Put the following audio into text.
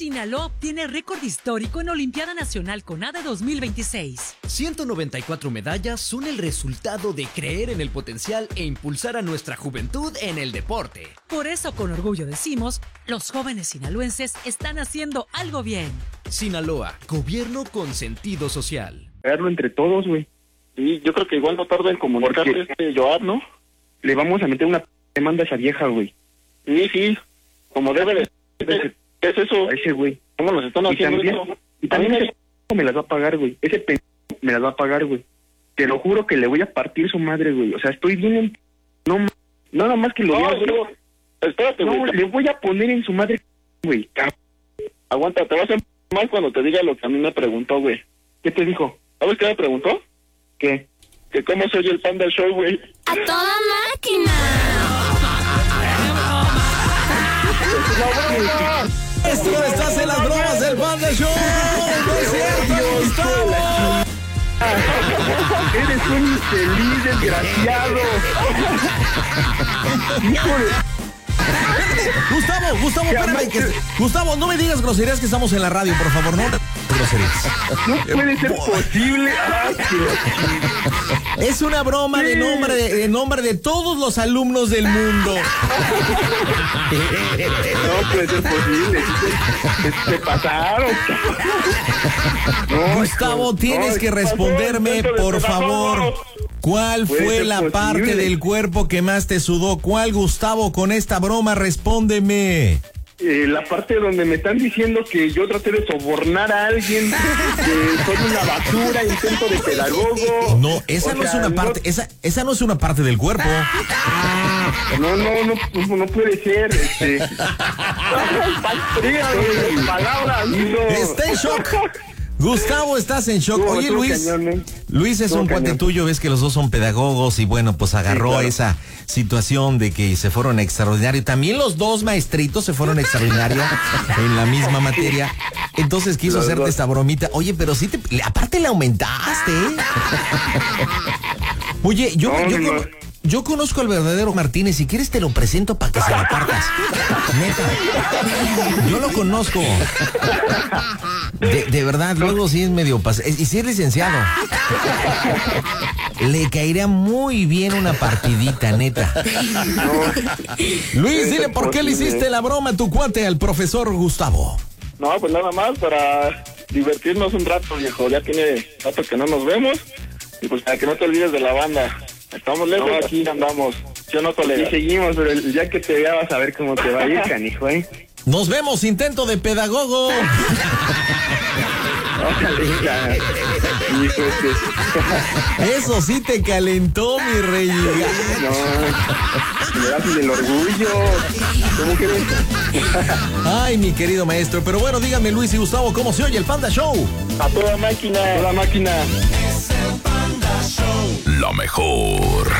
Sinaloa obtiene récord histórico en Olimpiada Nacional CONADE 2026. 194 medallas son el resultado de creer en el potencial e impulsar a nuestra juventud en el deporte. Por eso, con orgullo decimos, los jóvenes sinaloenses están haciendo algo bien. Sinaloa, gobierno con sentido social. Verlo entre todos, güey. Sí, yo creo que igual no tarda en comunicarse Joab, ¿no? Le vamos a meter una demanda a esa vieja, güey. Sí, como debe de... ¿Qué es eso? A ese güey. ¿Cómo nos están haciendo eso? Y también ese me las va a pagar, güey. Ese me las va a pagar, güey. Te lo juro que le voy a partir su madre, güey. O sea, estoy bien en... No, nada más que lo vea, güey. Espérate, no, güey. Le voy a poner en su madre, güey. Aguanta, te vas a mal cuando te diga lo que a mí me preguntó, güey. ¿Qué te dijo? ¿Sabes qué me preguntó? ¿Qué? Que cómo soy el Panda Show, güey. ¡A toda máquina! Esto estás en las bromas del Panda Show. ¡No es cierto, Gustavo! Eres un infeliz desgraciado. Hijo de... Gustavo, espérame. Gustavo, no me digas groserías que estamos en la radio, por favor, no groserías. No puede ser posible. Es una broma de nombre de todos los alumnos del mundo. No puede ser posible. Se pasaron. No, Gustavo, tienes que responderme, por favor. ¿Cuál fue la parte del cuerpo que más te sudó? ¿Cuál, Gustavo? Con esta broma, respóndeme. La parte donde me están diciendo que yo traté de sobornar a alguien, que soy una basura, intento de pedagogo. No, esa no es una parte, esa no es una parte del cuerpo. No puede ser. Palabras. Está en shock. Gustavo, estás en shock. Oye, Luis es un cuate tuyo, ves que los dos son pedagogos y bueno, pues agarró esa situación de que se fueron extraordinarios. También los dos maestritos se fueron extraordinarios en la misma materia. Entonces quiso hacerte esta bromita. Oye, pero sí aparte le aumentaste. Oye, yo conozco al verdadero Martínez. Si quieres te lo presento para que se lo partas. Neta. Yo lo conozco. De verdad, luego sí es medio y sí es licenciado. Le caería muy bien una partidita, neta. Luis, dile por qué le hiciste la broma a tu cuate, al profesor Gustavo. No, pues nada más para divertirnos un rato, viejo. Ya tiene rato que no nos vemos. Y pues para que no te olvides de la banda. Estamos lejos, aquí andamos. Yo no, colega. Y seguimos, pero el día que te vea vas a ver cómo te va a ir, canijo, ¿eh? Nos vemos, intento de pedagogo. Eso sí te calentó, mi rey. No, me das del orgullo. ¿Cómo crees? Ay, mi querido maestro. Pero bueno, díganme, Luis y Gustavo, ¿cómo se oye el Panda Show? A toda máquina. A toda máquina. Es el Panda Show. La mejor.